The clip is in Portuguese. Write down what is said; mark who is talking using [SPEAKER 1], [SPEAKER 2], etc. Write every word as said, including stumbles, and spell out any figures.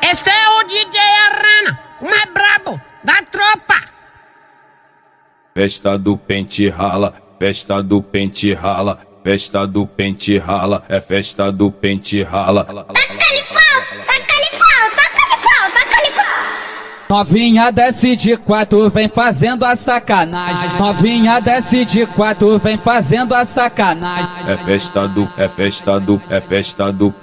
[SPEAKER 1] Esse é o D J Arana, o mais brabo da tropa.
[SPEAKER 2] Festa do pente rala, festa do pente rala, festa do pente rala, é festa do pente rala.
[SPEAKER 3] Taca-lhe pau, taca-lhe pau, taca-lhe pau, taca-lhe pau.
[SPEAKER 4] Novinha desce de quatro, vem fazendo a sacanagem. Novinha desce de quatro, vem fazendo a sacanagem.
[SPEAKER 2] É festa do, é festa do, é festa do